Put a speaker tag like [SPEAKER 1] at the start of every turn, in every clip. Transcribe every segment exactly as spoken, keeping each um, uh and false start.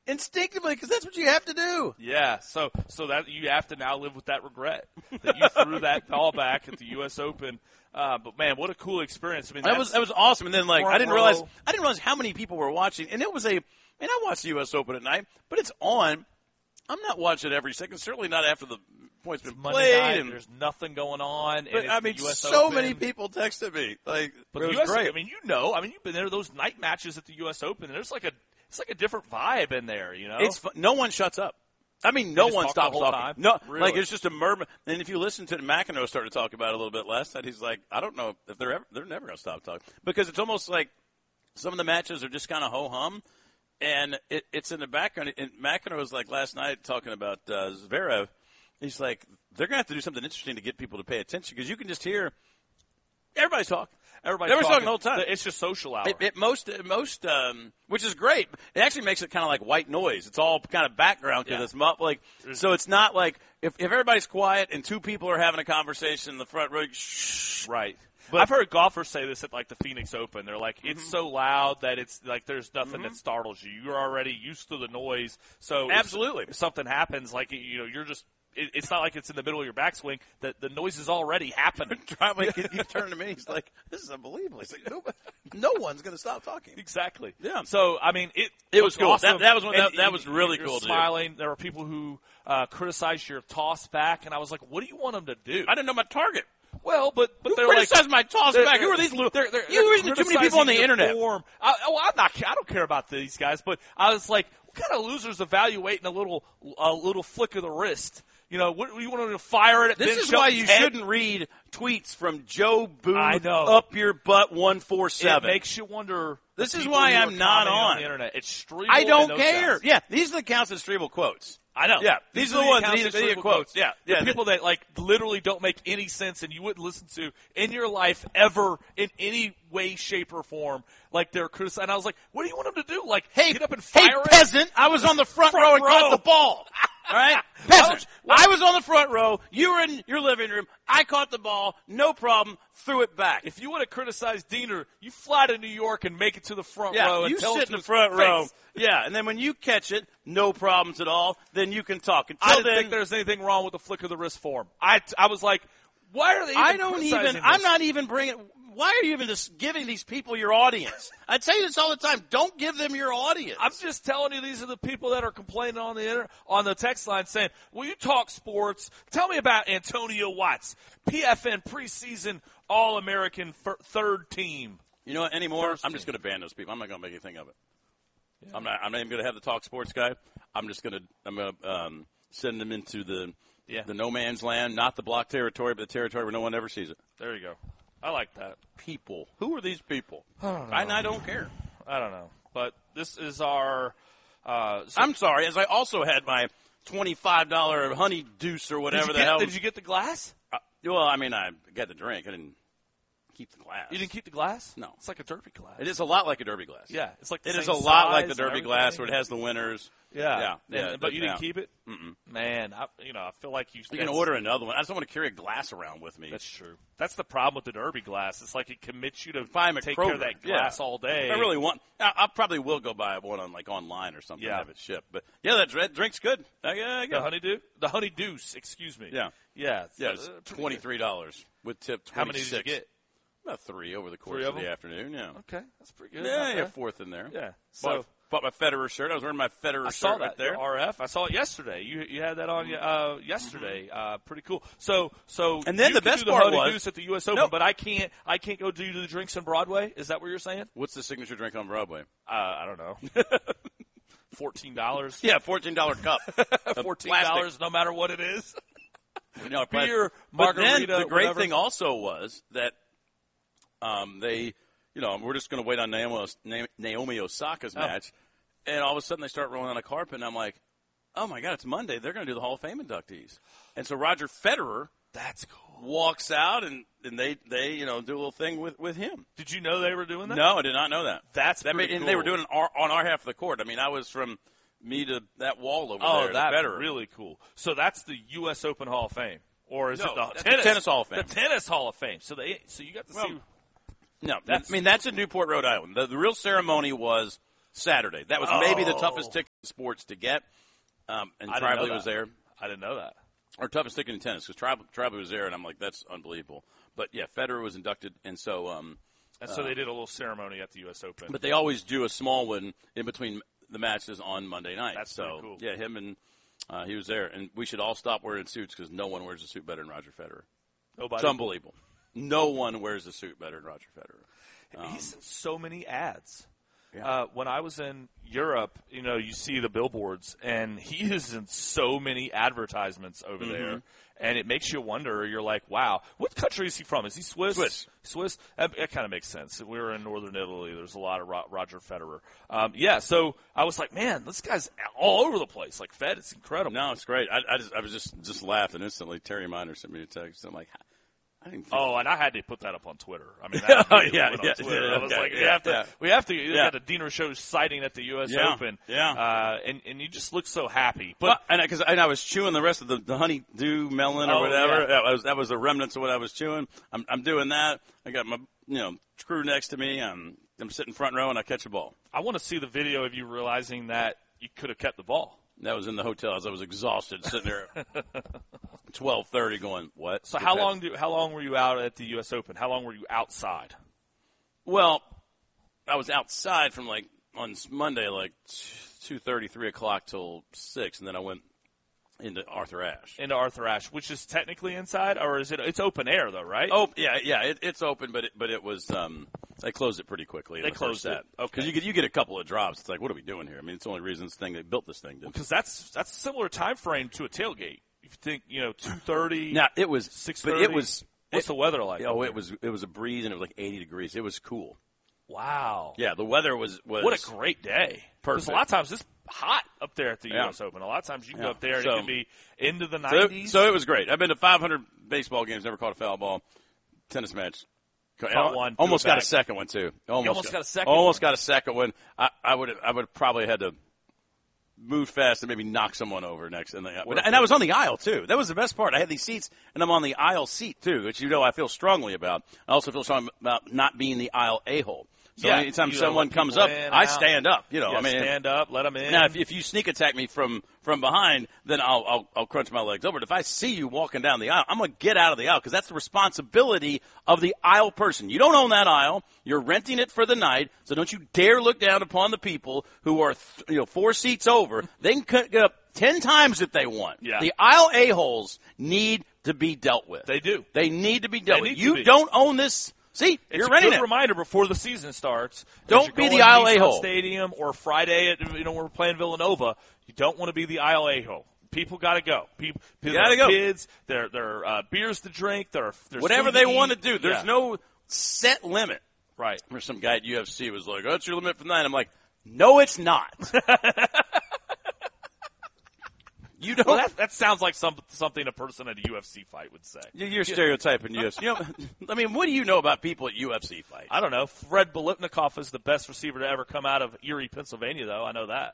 [SPEAKER 1] instinctively because that's what you have to do.
[SPEAKER 2] Yeah, so so that you have to now live with that regret that you threw that ball back at the U S Open. Uh, but man, what a cool experience! I mean,
[SPEAKER 1] that was that was awesome. And then like I didn't
[SPEAKER 2] row.
[SPEAKER 1] realize I didn't realize how many people were watching, and it was a. And I watch the U S Open at night, but it's on. I'm not watching it every second. Certainly not after the points been
[SPEAKER 2] Monday
[SPEAKER 1] played.
[SPEAKER 2] Night,
[SPEAKER 1] and
[SPEAKER 2] there's nothing going on.
[SPEAKER 1] But
[SPEAKER 2] and
[SPEAKER 1] I mean,
[SPEAKER 2] the U S
[SPEAKER 1] so
[SPEAKER 2] Open.
[SPEAKER 1] many people texted me. Like,
[SPEAKER 2] but
[SPEAKER 1] it
[SPEAKER 2] the
[SPEAKER 1] was
[SPEAKER 2] U S
[SPEAKER 1] great.
[SPEAKER 2] I mean, you know, I mean, you've been there. Those night matches at the U S Open. There's like a, it's like a different vibe in there. You know,
[SPEAKER 1] it's fun. No one shuts up. I mean, no one
[SPEAKER 2] talk
[SPEAKER 1] stops
[SPEAKER 2] the whole
[SPEAKER 1] talking.
[SPEAKER 2] time?
[SPEAKER 1] No,
[SPEAKER 2] Really?
[SPEAKER 1] like it's just a murmur. And if you listen to McEnroe started talking about it a little bit last night, he's like, I don't know if they're ever, they're never going to stop talking because it's almost like some of the matches are just kind of ho hum. And it, it's in the background. And McEnroe was like last night talking about uh, Zverev. He's like, they're going to have to do something interesting to get people to pay attention because you can just hear everybody's talking.
[SPEAKER 2] Everybody's,
[SPEAKER 1] Everybody's talking,
[SPEAKER 2] talking
[SPEAKER 1] the whole time.
[SPEAKER 2] It's just social hour.
[SPEAKER 1] It, it most, most, um, which is great. It actually makes it kind of like white noise. It's all kind of background to
[SPEAKER 2] Yeah.
[SPEAKER 1] this. Like, so it's not like if, if everybody's quiet and two people are having a conversation in the front row, shh.
[SPEAKER 2] Right.
[SPEAKER 1] But,
[SPEAKER 2] I've heard golfers say this at like the Phoenix Open. They're like, it's
[SPEAKER 1] Mm-hmm.
[SPEAKER 2] so loud that it's like there's nothing
[SPEAKER 1] Mm-hmm.
[SPEAKER 2] that startles you. You're already used to the noise. So
[SPEAKER 1] Absolutely.
[SPEAKER 2] if, if something happens, like you know, you're just. It, it's not like it's in the middle of your backswing. The the noise is already happening.
[SPEAKER 1] like, you turn to me, he's like, "This is unbelievable." He's like, "No, no one's going to stop talking."
[SPEAKER 2] Exactly.
[SPEAKER 1] Yeah.
[SPEAKER 2] So I mean, it
[SPEAKER 1] It was cool.
[SPEAKER 2] awesome.
[SPEAKER 1] That- that was one- that-
[SPEAKER 2] And
[SPEAKER 1] that
[SPEAKER 2] you-
[SPEAKER 1] was really
[SPEAKER 2] you're
[SPEAKER 1] cool to do.
[SPEAKER 2] Smiling. There were people who uh, criticized your toss back, and I was like, "What do you want them to do?"
[SPEAKER 1] I didn't know my target.
[SPEAKER 2] Well, but but
[SPEAKER 1] Who
[SPEAKER 2] they're like
[SPEAKER 1] criticized my toss
[SPEAKER 2] they're-
[SPEAKER 1] back?
[SPEAKER 2] they're-
[SPEAKER 1] Who are these little?
[SPEAKER 2] They're, they're,
[SPEAKER 1] you
[SPEAKER 2] they're
[SPEAKER 1] read too many people on the
[SPEAKER 2] criticizing
[SPEAKER 1] internet.
[SPEAKER 2] your form. I, well, I'm not. I don't care about these guys, but I was like, what kind of losers evaluating a little a little flick of the wrist? You know, what you want them to fire it? At
[SPEAKER 1] This
[SPEAKER 2] Ben
[SPEAKER 1] is why you
[SPEAKER 2] Shelton's head?
[SPEAKER 1] shouldn't read tweets from Joe Boo
[SPEAKER 2] I know.
[SPEAKER 1] up your butt one four
[SPEAKER 2] It
[SPEAKER 1] seven.
[SPEAKER 2] makes you wonder.
[SPEAKER 1] This
[SPEAKER 2] the
[SPEAKER 1] is
[SPEAKER 2] people
[SPEAKER 1] why
[SPEAKER 2] who are
[SPEAKER 1] I'm not
[SPEAKER 2] commenting
[SPEAKER 1] on.
[SPEAKER 2] the internet. It's Streble
[SPEAKER 1] I don't
[SPEAKER 2] and those
[SPEAKER 1] care.
[SPEAKER 2] guys.
[SPEAKER 1] Yeah, these are the accounts that Streble quotes.
[SPEAKER 2] I know.
[SPEAKER 1] Yeah, these, are the ones that
[SPEAKER 2] accounts
[SPEAKER 1] need
[SPEAKER 2] that
[SPEAKER 1] to
[SPEAKER 2] Streble
[SPEAKER 1] quotes. Yeah,
[SPEAKER 2] The
[SPEAKER 1] yeah.
[SPEAKER 2] people that like literally don't make any sense and you wouldn't listen to in your life ever in any way, shape, or form. Like they're criticizing. And I was like, what do you want them to do? Like,
[SPEAKER 1] Hey,
[SPEAKER 2] get up and
[SPEAKER 1] hey,
[SPEAKER 2] fire it?
[SPEAKER 1] peasant! I was on the front,
[SPEAKER 2] Front
[SPEAKER 1] row and
[SPEAKER 2] row.
[SPEAKER 1] caught the ball. All right, peasant. I was on the front row. You were in your living room. I caught the ball. No problem. Threw it back.
[SPEAKER 2] If you want to criticize Diener, you fly to New York and make it to the front
[SPEAKER 1] Yeah,
[SPEAKER 2] row. And
[SPEAKER 1] you
[SPEAKER 2] tell
[SPEAKER 1] sit
[SPEAKER 2] it to
[SPEAKER 1] in the
[SPEAKER 2] his
[SPEAKER 1] front
[SPEAKER 2] face.
[SPEAKER 1] row. Yeah, and then when you catch it, no problems at all. Then you can talk. Until
[SPEAKER 2] I didn't
[SPEAKER 1] then,
[SPEAKER 2] think there's anything wrong with the flick of the wrist form. I, I was like, why are they even
[SPEAKER 1] I don't
[SPEAKER 2] criticizing
[SPEAKER 1] even.
[SPEAKER 2] this?
[SPEAKER 1] I'm not even bringing. Why are you even just giving these people your audience? I tell you this all the time. Don't give them your audience.
[SPEAKER 2] I'm just telling you, these are the people that are complaining on the inter- on the text line saying, "Will you talk sports? Tell me about Antonio Watts, P F N preseason All-American f- third team."
[SPEAKER 1] You know what? Anymore,
[SPEAKER 2] First
[SPEAKER 1] I'm just
[SPEAKER 2] team.
[SPEAKER 1] going to ban those people. I'm not going to make anything of it. Yeah. I'm not. I'm not even going to have the talk sports guy. I'm just going to. I'm going to um, send them into the
[SPEAKER 2] Yeah.
[SPEAKER 1] the no man's land, not the block territory, but the territory where no one ever sees it.
[SPEAKER 2] There you go. I like that.
[SPEAKER 1] People. Who are these people?
[SPEAKER 2] I don't know.
[SPEAKER 1] I, and I don't care.
[SPEAKER 2] I don't know, but this is our. Uh, so
[SPEAKER 1] I'm sorry. As I also had my twenty-five dollar honey deuce or
[SPEAKER 2] did
[SPEAKER 1] whatever
[SPEAKER 2] you
[SPEAKER 1] the
[SPEAKER 2] get,
[SPEAKER 1] hell.
[SPEAKER 2] Did you get the glass?
[SPEAKER 1] Uh, well, I mean, I got the drink. I didn't keep the glass.
[SPEAKER 2] You didn't keep the glass?
[SPEAKER 1] No.
[SPEAKER 2] It's like a derby glass.
[SPEAKER 1] It is a lot like a derby glass.
[SPEAKER 2] Yeah, it's like the
[SPEAKER 1] It is
[SPEAKER 2] same
[SPEAKER 1] a lot like
[SPEAKER 2] size
[SPEAKER 1] the derby
[SPEAKER 2] and
[SPEAKER 1] glass
[SPEAKER 2] everything.
[SPEAKER 1] where it has the winners.
[SPEAKER 2] Yeah,
[SPEAKER 1] Yeah, yeah,
[SPEAKER 2] And- but you didn't
[SPEAKER 1] yeah.
[SPEAKER 2] keep it.
[SPEAKER 1] Mm-mm.
[SPEAKER 2] Man, I, you know, I feel like you.
[SPEAKER 1] You can
[SPEAKER 2] that's-
[SPEAKER 1] order another one. I just don't want to carry a glass around with me.
[SPEAKER 2] That's true. That's the problem with the derby glass. It's like it commits you to
[SPEAKER 1] Buy 'em at
[SPEAKER 2] take care of
[SPEAKER 1] Kroger.
[SPEAKER 2] that glass
[SPEAKER 1] Yeah.
[SPEAKER 2] all day.
[SPEAKER 1] If I really want. I, I probably will go buy one on like online or something
[SPEAKER 2] Yeah.
[SPEAKER 1] and have it shipped. But yeah, that, that drink's good. Uh, yeah, I
[SPEAKER 2] the
[SPEAKER 1] got it.
[SPEAKER 2] honeydew, the honey deuce. Excuse me.
[SPEAKER 1] Yeah.
[SPEAKER 2] yeah, it's,
[SPEAKER 1] Yeah,
[SPEAKER 2] uh,
[SPEAKER 1] it's
[SPEAKER 2] pretty
[SPEAKER 1] twenty three dollars with tip.
[SPEAKER 2] good. How many did you
[SPEAKER 1] twenty-six.
[SPEAKER 2] get?
[SPEAKER 1] About three over the course
[SPEAKER 2] Three
[SPEAKER 1] of,
[SPEAKER 2] of
[SPEAKER 1] the
[SPEAKER 2] them?
[SPEAKER 1] afternoon. Yeah.
[SPEAKER 2] Okay, that's pretty good.
[SPEAKER 1] Yeah,
[SPEAKER 2] Not
[SPEAKER 1] yeah,
[SPEAKER 2] bad.
[SPEAKER 1] fourth in there.
[SPEAKER 2] Yeah.
[SPEAKER 1] Bought,
[SPEAKER 2] So
[SPEAKER 1] bought my Federer shirt. I was wearing my Federer
[SPEAKER 2] I
[SPEAKER 1] shirt
[SPEAKER 2] saw
[SPEAKER 1] right
[SPEAKER 2] that
[SPEAKER 1] there.
[SPEAKER 2] the R F. I saw it yesterday. You you had that on uh, yesterday. Uh, pretty cool. So so
[SPEAKER 1] And then
[SPEAKER 2] you
[SPEAKER 1] the
[SPEAKER 2] can
[SPEAKER 1] best
[SPEAKER 2] do the
[SPEAKER 1] part
[SPEAKER 2] honey
[SPEAKER 1] was-
[SPEAKER 2] deuce at the U S Open,
[SPEAKER 1] Nope.
[SPEAKER 2] but I can't I can't go do the drinks on Broadway. Is that what you're saying?
[SPEAKER 1] What's the signature drink on Broadway?
[SPEAKER 2] Uh, I don't know. Fourteen dollars.
[SPEAKER 1] Yeah, fourteen dollar cup. of
[SPEAKER 2] Fourteen
[SPEAKER 1] plastic.
[SPEAKER 2] dollars, no matter what it is.
[SPEAKER 1] You know,
[SPEAKER 2] Beer,
[SPEAKER 1] but then
[SPEAKER 2] margarita,
[SPEAKER 1] the great
[SPEAKER 2] whatever.
[SPEAKER 1] thing also was that um, they, you know, we're just going to wait on Naomi, Naomi Osaka's
[SPEAKER 2] Oh.
[SPEAKER 1] match, and all of a sudden they start rolling on a carpet, and I'm like, oh my God, it's Monday. They're going to do the Hall of Fame inductees, and so Roger Federer
[SPEAKER 2] That's cool.
[SPEAKER 1] walks out, and, and they, they, you know, do a little thing with, with him.
[SPEAKER 2] Did you know they were doing that?
[SPEAKER 1] No, I did not know that.
[SPEAKER 2] That's
[SPEAKER 1] that
[SPEAKER 2] pretty
[SPEAKER 1] made, and
[SPEAKER 2] cool.
[SPEAKER 1] they were doing it on our, on our half of the court. I mean, I was from me to that wall over
[SPEAKER 2] Oh,
[SPEAKER 1] there.
[SPEAKER 2] that's
[SPEAKER 1] Federer.
[SPEAKER 2] really cool. So that's the U S Open Hall of Fame, or is
[SPEAKER 1] No,
[SPEAKER 2] it the
[SPEAKER 1] that's the
[SPEAKER 2] tennis,
[SPEAKER 1] Tennis Hall of Fame.
[SPEAKER 2] The tennis Hall of Fame. So they, so you got to
[SPEAKER 1] Well,
[SPEAKER 2] see.
[SPEAKER 1] No,
[SPEAKER 2] That's-
[SPEAKER 1] I mean that's in Newport, Rhode Island. The, the real ceremony was Saturday. That was maybe the toughest ticket in sports to get. Um, and Tribally was there.
[SPEAKER 2] I didn't know that.
[SPEAKER 1] Or toughest ticket in tennis, because Tribally, Tribally was there, and I'm like, that's unbelievable. But, yeah, Federer was inducted, and so um, –
[SPEAKER 2] And so uh, they did a little ceremony at the U S Open.
[SPEAKER 1] But they always do a small one in between the matches on Monday night.
[SPEAKER 2] That's
[SPEAKER 1] so,
[SPEAKER 2] pretty cool.
[SPEAKER 1] Yeah, him and uh, he was there. And we should all stop wearing suits because no one wears a suit better than Roger Federer.
[SPEAKER 2] Nobody.
[SPEAKER 1] It's unbelievable. No one wears a suit better than Roger Federer. Um,
[SPEAKER 2] He's in so many ads.
[SPEAKER 1] Yeah.
[SPEAKER 2] Uh, when I was in Europe, you know, you see the billboards, and he is in so many advertisements over
[SPEAKER 1] mm-hmm.
[SPEAKER 2] there, and it makes you wonder. You're like, wow, what country is he from? Is he Swiss?
[SPEAKER 1] Swiss.
[SPEAKER 2] Swiss. That, that kind of makes sense. We were in northern Italy. There's a lot of Ro- Roger Federer. Um, yeah, so I was like, man, this guy's all over the place. Like Fed, it's incredible.
[SPEAKER 1] No, it's great. I, I, just, I was just, just laughing instantly. Terry Miner sent me a text. I'm like, I didn't think
[SPEAKER 2] oh, and I had to put that up on Twitter. I mean, that
[SPEAKER 1] oh,
[SPEAKER 2] really
[SPEAKER 1] yeah,
[SPEAKER 2] went
[SPEAKER 1] yeah,
[SPEAKER 2] on Twitter.
[SPEAKER 1] yeah,
[SPEAKER 2] I was
[SPEAKER 1] okay,
[SPEAKER 2] like, we
[SPEAKER 1] yeah,
[SPEAKER 2] have to,
[SPEAKER 1] yeah.
[SPEAKER 2] we have to. You
[SPEAKER 1] yeah.
[SPEAKER 2] got a Diener show sighting at the U S
[SPEAKER 1] yeah,
[SPEAKER 2] Open,
[SPEAKER 1] yeah,
[SPEAKER 2] uh, and and you just look so happy. But
[SPEAKER 1] well, and because I, I was chewing the rest of the, the honeydew melon or
[SPEAKER 2] oh,
[SPEAKER 1] whatever,
[SPEAKER 2] yeah.
[SPEAKER 1] that was that was the remnants of what I was chewing. I'm I'm doing that. I got my you know crew next to me. I'm I'm sitting front row and I catch a ball.
[SPEAKER 2] I want to see the video of you realizing that you could have kept the ball.
[SPEAKER 1] That was in the hotel as I was exhausted, sitting there twelve thirty going, what?
[SPEAKER 2] So how long do how long were you out at the U S Open? How long were you outside?
[SPEAKER 1] Well, I was outside from like on Monday, like two thirty, three o'clock till six, and then I went into Arthur Ashe.
[SPEAKER 2] Into Arthur Ashe, which is technically inside, or is it? It's open air though, right?
[SPEAKER 1] Oh yeah, yeah, it, it's open, but it, but it was. Um, they closed it pretty quickly.
[SPEAKER 2] They
[SPEAKER 1] the
[SPEAKER 2] closed
[SPEAKER 1] first
[SPEAKER 2] it.
[SPEAKER 1] set.
[SPEAKER 2] Okay,
[SPEAKER 1] because you get you get a couple of drops. It's like, what are we doing here? I mean, it's the only reason this thing they built this thing.
[SPEAKER 2] Because that's that's a similar time frame to a tailgate. If you think, you know, two thirty.
[SPEAKER 1] Now it was
[SPEAKER 2] six
[SPEAKER 1] but
[SPEAKER 2] thirty.
[SPEAKER 1] it was.
[SPEAKER 2] What's
[SPEAKER 1] it,
[SPEAKER 2] the weather like?
[SPEAKER 1] Oh, it was it was a breeze and it was like eighty degrees. It was cool.
[SPEAKER 2] Wow.
[SPEAKER 1] Yeah, the weather was was.
[SPEAKER 2] What a great day.
[SPEAKER 1] Perfect.
[SPEAKER 2] Because a lot of times it's hot up there at the
[SPEAKER 1] yeah.
[SPEAKER 2] U S Open. A lot of times you can
[SPEAKER 1] yeah.
[SPEAKER 2] go up there and
[SPEAKER 1] so,
[SPEAKER 2] it can be into the
[SPEAKER 1] so,
[SPEAKER 2] nineties.
[SPEAKER 1] So it was great. I've been to five hundred baseball games, never caught a foul ball. Tennis match.
[SPEAKER 2] Caught one,
[SPEAKER 1] almost got
[SPEAKER 2] back.
[SPEAKER 1] a second one too. Almost,
[SPEAKER 2] you almost got, got a second.
[SPEAKER 1] Almost
[SPEAKER 2] one.
[SPEAKER 1] got a second one. I, I would I would probably had to move fast and maybe knock someone over next. And, the, and I was on the aisle too. That was the best part. I had these seats, and I'm on the aisle seat too, which you know I feel strongly about. I also feel strong about not being the aisle a-hole. So
[SPEAKER 2] yeah,
[SPEAKER 1] anytime someone comes up,
[SPEAKER 2] in,
[SPEAKER 1] I
[SPEAKER 2] out.
[SPEAKER 1] stand up. You know,
[SPEAKER 2] yeah,
[SPEAKER 1] I mean,
[SPEAKER 2] stand up, let them in.
[SPEAKER 1] Now, if, if you sneak attack me from, from behind, then I'll, I'll I'll crunch my legs over. But if I see you walking down the aisle, I'm going to get out of the aisle because that's the responsibility of the aisle person. You don't own that aisle. You're renting it for the night, so don't you dare look down upon the people who are th- you know four seats over. They can cut, get up ten times if they want.
[SPEAKER 2] Yeah.
[SPEAKER 1] The aisle a-holes need to be dealt with.
[SPEAKER 2] They do.
[SPEAKER 1] They need to be dealt
[SPEAKER 2] they
[SPEAKER 1] with.
[SPEAKER 2] Need
[SPEAKER 1] you
[SPEAKER 2] to be.
[SPEAKER 1] don't own this. See,
[SPEAKER 2] it's
[SPEAKER 1] you're
[SPEAKER 2] a
[SPEAKER 1] renting
[SPEAKER 2] good
[SPEAKER 1] it.
[SPEAKER 2] reminder before the season starts.
[SPEAKER 1] Don't be the
[SPEAKER 2] to
[SPEAKER 1] aisle
[SPEAKER 2] Nissan
[SPEAKER 1] a-hole.
[SPEAKER 2] Stadium or Friday at you know when we're playing Villanova. You don't want to be the aisle a-hole. People got to go. People, people
[SPEAKER 1] gotta go.
[SPEAKER 2] Kids, there, there are uh, beers to drink. There, are, there's
[SPEAKER 1] whatever
[SPEAKER 2] food
[SPEAKER 1] they
[SPEAKER 2] to
[SPEAKER 1] want to
[SPEAKER 2] eat.
[SPEAKER 1] do. There's
[SPEAKER 2] yeah.
[SPEAKER 1] no set limit.
[SPEAKER 2] Right.
[SPEAKER 1] There's some guy at U F C was like, "Oh, that's your limit for the night." I'm like, "No, it's not." You don't.
[SPEAKER 2] Well, that, that sounds like some, something a person at a U F C fight would say.
[SPEAKER 1] You're stereotyping U F C. You know, I mean, what do you know about people at U F C fights?
[SPEAKER 2] I don't know. Fred Biletnikoff is the best receiver to ever come out of Erie, Pennsylvania, though. I know that.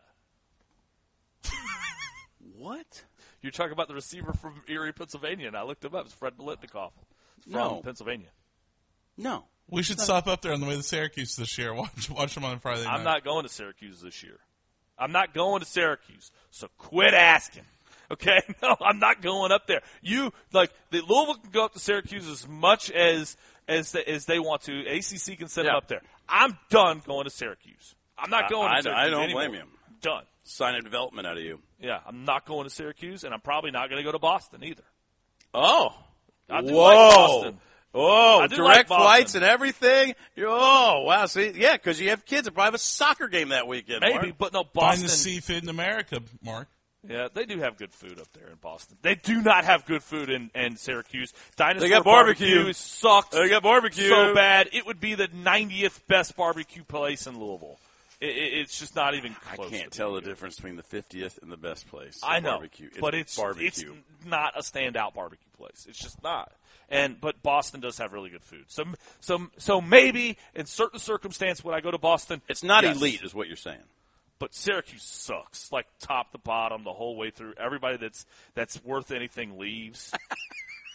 [SPEAKER 1] What?
[SPEAKER 2] You're talking about the receiver from Erie, Pennsylvania, and I looked him up. It's Fred Biletnikoff from
[SPEAKER 1] No.
[SPEAKER 2] Pennsylvania.
[SPEAKER 1] No.
[SPEAKER 3] We should stop up there on the way to Syracuse this year. Watch, watch them on Friday night.
[SPEAKER 2] I'm not going to Syracuse this year. I'm not going to Syracuse. So quit asking. Okay? No, I'm not going up there. You, like, the Louisville can go up to Syracuse as much as as, the, as they want to. A C C can send
[SPEAKER 1] Yeah.
[SPEAKER 2] them up there. I'm done going to Syracuse. I'm not going
[SPEAKER 1] I,
[SPEAKER 2] to Syracuse
[SPEAKER 1] I don't
[SPEAKER 2] anymore.
[SPEAKER 1] blame you.
[SPEAKER 2] Done.
[SPEAKER 1] Sign of development out of you.
[SPEAKER 2] Yeah, I'm not going to Syracuse, and I'm probably not going to go to Boston either.
[SPEAKER 1] Oh.
[SPEAKER 2] I do
[SPEAKER 1] Whoa.
[SPEAKER 2] like Boston.
[SPEAKER 1] Oh,
[SPEAKER 2] I do
[SPEAKER 1] direct
[SPEAKER 2] like
[SPEAKER 1] flights
[SPEAKER 2] Boston.
[SPEAKER 1] and everything. You're, oh, wow. See, yeah, because you have kids that probably have a soccer game that weekend.
[SPEAKER 2] Maybe,
[SPEAKER 1] Mark.
[SPEAKER 2] but no,
[SPEAKER 3] Find
[SPEAKER 2] Boston.
[SPEAKER 3] the seafood in America, Mark.
[SPEAKER 2] Yeah, they do have good food up there in Boston. They do not have good food in, in Syracuse. Dinosaur
[SPEAKER 1] They got barbecue.
[SPEAKER 2] barbecue sucked
[SPEAKER 1] They got barbecue.
[SPEAKER 2] so bad. It would be the ninetieth best barbecue place in Louisville. It, it, it's just not even
[SPEAKER 1] I
[SPEAKER 2] close.
[SPEAKER 1] can't
[SPEAKER 2] to
[SPEAKER 1] tell
[SPEAKER 2] being
[SPEAKER 1] the
[SPEAKER 2] good.
[SPEAKER 1] difference between the fiftieth and the best place.
[SPEAKER 2] I know,
[SPEAKER 1] Barbecue. It's
[SPEAKER 2] but it's
[SPEAKER 1] barbecue.
[SPEAKER 2] it's not a standout barbecue place. It's just not. And but Boston does have really good food. So so so maybe in certain circumstance would I go to Boston?
[SPEAKER 1] It's not
[SPEAKER 2] Yes.
[SPEAKER 1] elite, is what you're saying.
[SPEAKER 2] But Syracuse sucks, like top to bottom, the whole way through. Everybody that's that's worth anything leaves.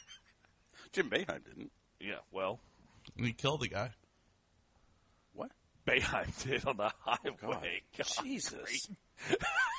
[SPEAKER 1] Jim Boeheim didn't.
[SPEAKER 2] Yeah, well,
[SPEAKER 3] And he killed the guy.
[SPEAKER 1] What?
[SPEAKER 2] Boeheim did on the highway. God,
[SPEAKER 1] Jesus.